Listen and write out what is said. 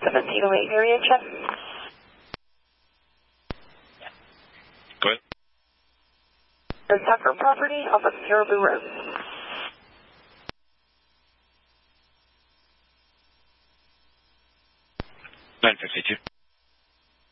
1708 area check. Go ahead. The Tucker property off of Caribou Road. 952.